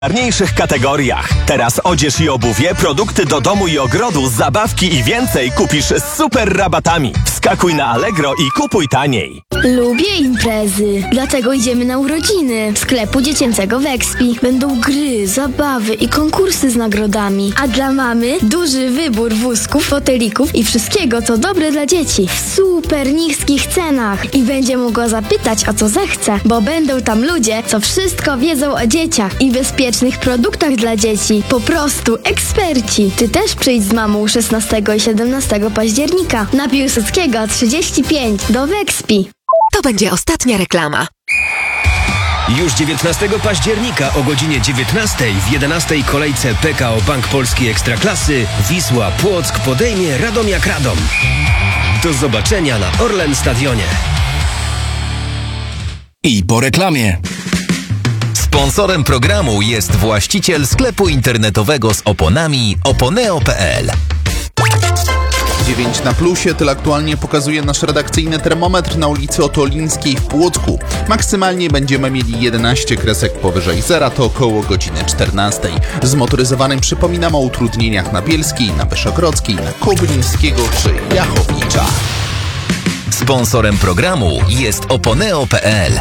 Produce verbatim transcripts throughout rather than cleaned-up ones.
najpopularniejszych kategoriach. Teraz odzież i obuwie, produkty do domu i ogrodu, zabawki i więcej kupisz z super rabatami. Wskakuj na Allegro i kupuj taniej. Lubię imprezy, dlatego idziemy na urodziny sklepu dziecięcego w Expi. Będą gry, zabawy i konkursy z nagrodami. A dla mamy duży wybór wózków, fotelików i wszystkiego, co dobre dla dzieci. W super niskich cenach. I będzie mogła zapytać, o co zechce, bo będą tam ludzie, co wszystko wiedzą o dzieciach i bezpiecznych produktach dla dzieci. Po prostu eksperci. Ty też przyjdź z mamą szesnastego i siedemnastego października na Piłsudskiego trzydzieści pięć do Expi. To będzie ostatnia reklama. Już dziewiętnastego października o godzinie dziewiętnastej w jedenastej kolejce P K O Bank Polski Ekstraklasy Wisła Płock podejmie Radomiak Radom. Do zobaczenia na Orlen Stadionie. I po reklamie. Sponsorem programu jest właściciel sklepu internetowego z oponami oponeo kropka p l. dziewięć na plusie, tyle aktualnie pokazuje nasz redakcyjny termometr na ulicy Otolińskiej w Płocku. Maksymalnie będziemy mieli jedenaście kresek powyżej zera, to około godziny czternastej. Zmotoryzowanym przypominam o utrudnieniach na Bielskiej, na Wyszogrodzkiej, na Kobylińskiego czy Jachowicza. Sponsorem programu jest oponeo kropka p l.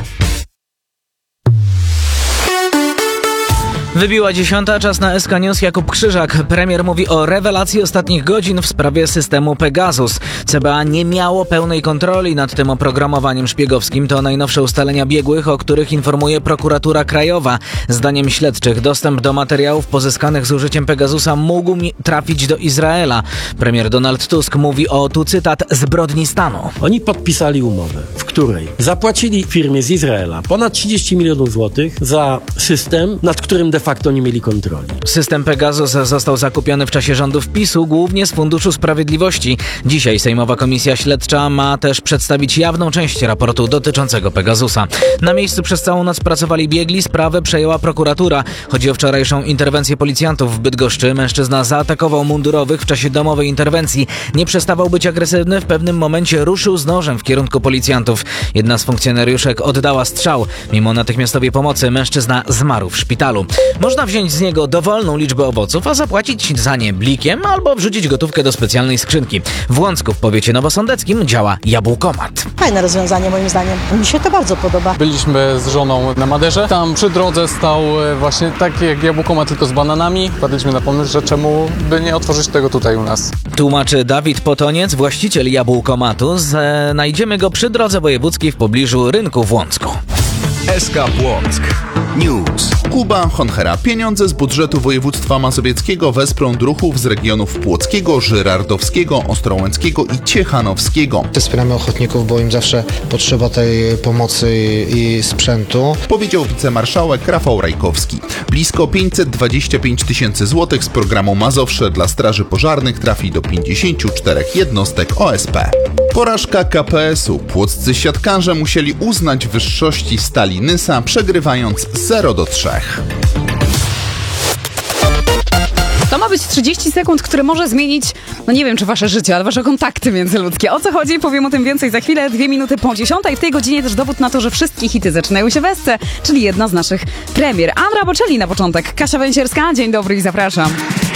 Wybiła dziesiąta, czas na S K News. Jakub Krzyżak. Premier mówi o rewelacji ostatnich godzin w sprawie systemu Pegasus. C B A nie miało pełnej kontroli nad tym oprogramowaniem szpiegowskim. To najnowsze ustalenia biegłych, o których informuje prokuratura krajowa. Zdaniem śledczych dostęp do materiałów pozyskanych z użyciem Pegasusa mógł trafić do Izraela. Premier Donald Tusk mówi o, tu cytat, zbrodni stanu. Oni podpisali umowę, w której zapłacili firmie z Izraela ponad trzydzieści milionów złotych za system, nad którym de facto nie mieli kontroli. System Pegasus został zakupiony w czasie rządów PiSu, głównie z Funduszu Sprawiedliwości. Dzisiaj Sejmowa Komisja Śledcza ma też przedstawić jawną część raportu dotyczącego Pegasusa. Na miejscu przez całą noc pracowali biegli, sprawę przejęła prokuratura. Chodzi o wczorajszą interwencję policjantów w Bydgoszczy. Mężczyzna zaatakował mundurowych w czasie domowej interwencji. Nie przestawał być agresywny, w pewnym momencie ruszył z nożem w kierunku policjantów. Jedna z funkcjonariuszek oddała strzał. Mimo natychmiastowej pomocy mężczyzna zmarł w szpitalu. Można wziąć z niego dowolną liczbę owoców, a zapłacić za nie blikiem albo wrzucić gotówkę do specjalnej skrzynki. W Łącku w powiecie nowosądeckim działa jabłkomat. Fajne rozwiązanie moim zdaniem. Mi się to bardzo podoba. Byliśmy z żoną na Maderze. Tam przy drodze stał właśnie taki jak jabłkomat, tylko z bananami. Wpadliśmy na pomysł, że czemu by nie otworzyć tego tutaj u nas. Tłumaczy Dawid Potoniec, właściciel jabłkomatu. Znajdziemy go przy drodze wojewódzkiej w pobliżu rynku w Łącku. S K Płock News. Kuba Honchera. Pieniądze z budżetu województwa mazowieckiego wesprą druhów z regionów płockiego, żyrardowskiego, ostrołęckiego i ciechanowskiego. Wspieramy ochotników, bo im zawsze potrzeba tej pomocy i sprzętu. Powiedział wicemarszałek Rafał Rajkowski. Blisko pięćset dwadzieścia pięć tysięcy złotych z programu Mazowsze dla straży pożarnych trafi do pięćdziesięciu czterech jednostek O S P. Porażka K P S u. Płoccy siatkarze musieli uznać wyższości Stali Nysa, przegrywając zero do trzech. To ma być trzydzieści sekund, które może zmienić, no nie wiem czy wasze życie, ale wasze kontakty międzyludzkie. O co chodzi? Powiem o tym więcej za chwilę. Dwie minuty po dziesiątej. W tej godzinie też dowód na to, że wszystkie hity zaczynają się w S C, czyli jedna z naszych premier. Andra Bocelli na początek. Kasia Węsierska, dzień dobry i zapraszam.